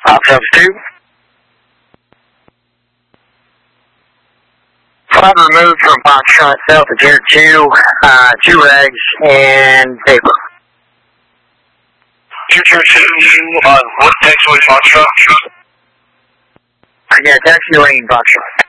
Foxtrot 2. 5 removed from Foxtrot Delta Tier 2, 2 regs and paper. 222 on what taxiway Foxtrot? Yeah, taxiway Foxtrot.